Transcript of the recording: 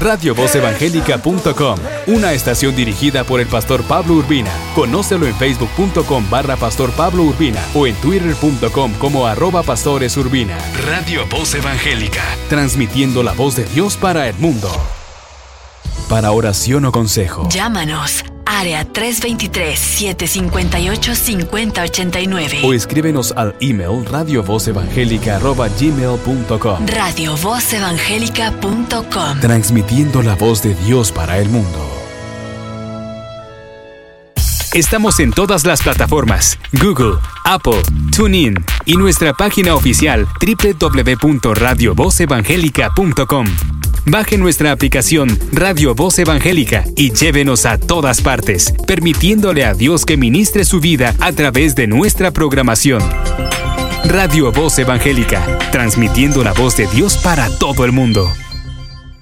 radiovozevangélica.com, una estación dirigida por el pastor Pablo Urbina. Conócelo en facebook.com/pastor Pablo Urbina o en twitter.com como @pastoresurbina. Radio Voz Evangélica, transmitiendo la voz de Dios para el mundo. Para oración o consejo, llámanos. Área 323-758-5089. O escríbenos al email radiovozevangélica@gmail.com. radiovozevangélica.com. Transmitiendo la voz de Dios para el mundo. Estamos en todas las plataformas: Google, Apple, TuneIn y nuestra página oficial www.radiovozevangélica.com. Baje nuestra aplicación Radio Voz Evangélica y llévenos a todas partes, permitiéndole a Dios que ministre su vida a través de nuestra programación. Radio Voz Evangélica, transmitiendo la voz de Dios para todo el mundo.